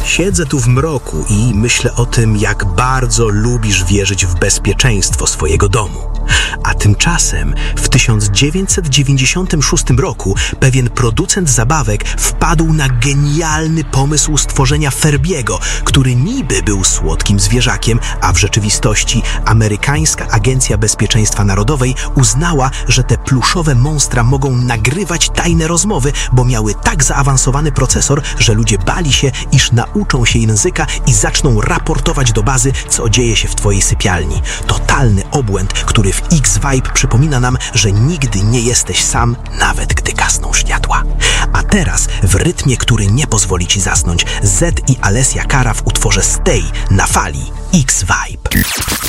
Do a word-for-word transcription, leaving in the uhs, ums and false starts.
Siedzę tu w mroku i myślę o tym, jak bardzo lubisz wierzyć w bezpieczeństwo swojego domu. A tymczasem w tysiąc dziewięćset dziewięćdziesiątym szóstym roku pewien producent zabawek wpadł na genialny pomysł stworzenia Furbiego, który niby był słodkim zwierzakiem, a w rzeczywistości amerykańska Agencja Bezpieczeństwa Narodowej uznała, że te pluszowe monstra mogą nagrywać tajne rozmowy, bo miały tak zaawansowany procesor, że ludzie bali się, iż nauczą się języka i zaczną raportować do bazy, co dzieje się w twojej sypialni. Totalny obłęd, który w X-Vibe przypomina nam, że nigdy nie jesteś sam, nawet gdy gasną światła. A teraz, w rytmie, który nie pozwoli ci zasnąć, Z i Alessia Cara w utworze Stay na fali X-Vibe.